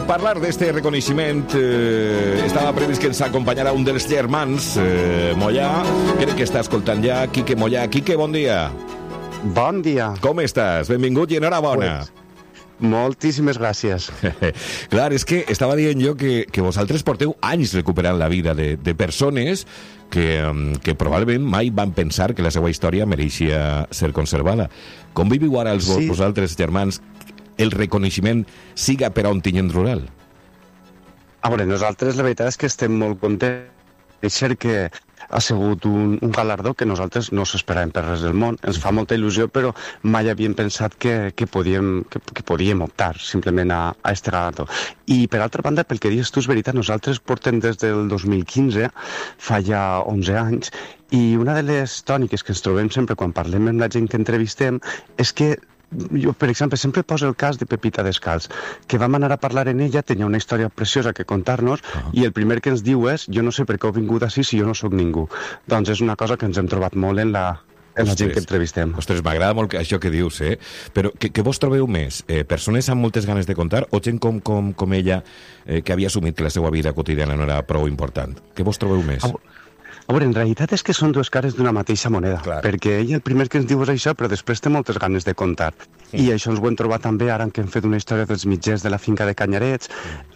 parlar d'este reconeixement estava previst que ens acompanyara un dels germans, Mollà. Crec que està escoltant ja Quique Mollà. Quique, bon dia. Bon dia. Com estàs? Benvingut i enhorabona. Moltíssimes gràcies. Clar, és que estava dient jo que vosaltres porteu anys recuperant la vida de persones que probablement mai van pensar que la seva història mereixia ser conservada. Com viviu ara vosaltres, germans, el reconeixement siga per a Ontinyent rural? A veure, nosaltres la veritat és que estem molt contents. És cert que ha sigut un galardó que nosaltres no s'esperàvem per res del món. Ens fa molta il·lusió, però mai havíem pensat que podíem optar simplement a este galardó. I per altra banda, pel que dius tu, és veritat, nosaltres portem des del 2015, fa ja 11 anys, i una de les tòniques que ens trobem sempre quan parlem amb la gent que entrevistem és que jo, per exemple, sempre poso el cas de Pepita Descalç, que vam anar a parlar en ella, tenia una història preciosa que contar-nos, i el primer que ens diu és: jo no sé per què heu vingut així si jo no sóc ningú. Doncs és una cosa que ens hem trobat molt en la gent que entrevistem. Ostres, m'agrada molt això que dius, Però què vos trobeu més? Persones amb moltes ganes de contar o gent com ella que havia assumit que la seva vida quotidiana no era prou important? Què vos trobeu més? A veure, en realitat és que són dues cares d'una mateixa moneda, perquè ell el primer que ens diu és això, però després té moltes ganes de contar. I això ens ho hem trobat també ara que hem fet una història dels mitgers de la finca de Canyarets.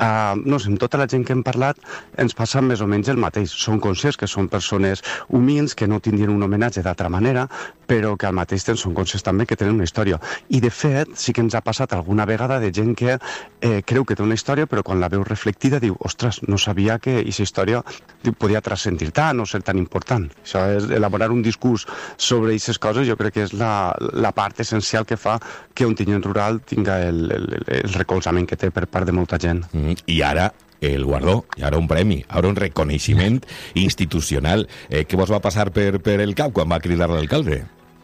No sé, amb tota la gent que hem parlat ens passa més o menys el mateix. Són conscients que són persones humils, que no tindrien un homenatge d'altra manera, però que al mateix temps són conscients també que tenen una història. I de fet, sí que ens ha passat alguna vegada de gent que creu que té una història, però quan la veu reflectida diu: ostres, no sabia que aquesta història podia transcendir tant o ser tan important. Això és elaborar un discurs sobre aquestes coses, jo crec que és la part essencial que fa que Ontinyent rural tinga el recolzament que té per part de molta gent. I ara el guardó, i ara un premi, ara un reconeixement institucional. Què vos va passar per el cap quan va cridar l'alcalde?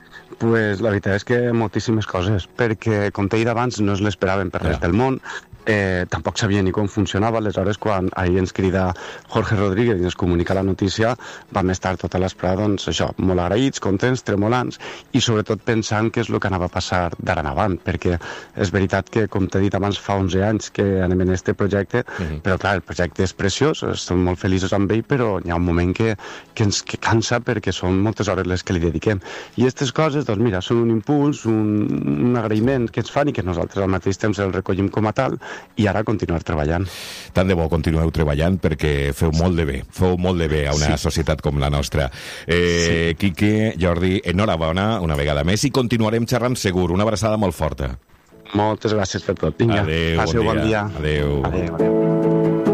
Pues la veritat és que moltíssimes coses, perquè, com t'he dit abans, no es l'esperaven per res del món, tampoc sabia ni com funcionava. Aleshores, quan ahir ens crida Jorge Rodríguez i ens comunica la notícia, vam estar tota l'espera, doncs això, molt agraïts, contents, tremolants, i sobretot pensant què és el que anava a passar d'ara en avant, perquè és veritat que, com t'he dit abans, fa 11 anys que anem en este projecte, però clar, el projecte és preciós, estem molt feliços amb ell, però hi ha un moment que cansa perquè són moltes hores les que li dediquem. I aquestes coses, doncs mira, són un impuls, un agraïment que ens fan i que nosaltres al mateix temps el recollim com a tal, i ara continuar treballant. Tant de bo continueu treballant perquè feu molt de bé a una societat com la nostra. Quique, Jordi, enhorabona una vegada més i continuarem xerrant segur. Una abraçada molt forta. Moltes gràcies per tot. Vinga, adéu, passeu bon dia. Adéu. Adéu.